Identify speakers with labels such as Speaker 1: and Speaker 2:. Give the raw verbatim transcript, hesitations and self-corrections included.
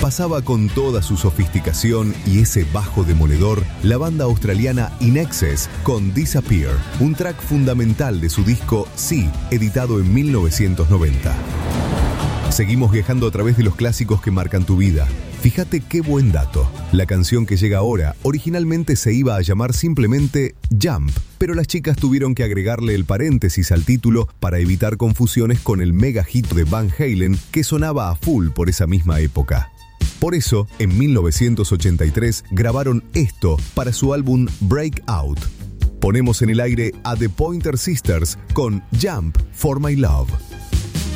Speaker 1: pasaba con toda su sofisticación y ese bajo demoledor la banda australiana In Excess con Disappear, un track fundamental de su disco Sí, editado en mil novecientos noventa. Seguimos viajando a través de los clásicos que marcan tu vida. Fíjate qué buen dato. La canción que llega ahora originalmente se iba a llamar simplemente Jump, pero las chicas tuvieron que agregarle el paréntesis al título para evitar confusiones con el mega hit de Van Halen que sonaba a full por esa misma época. Por eso, en mil novecientos ochenta y tres grabaron esto para su álbum Breakout. Ponemos en el aire a The Pointer Sisters con Jump for My Love.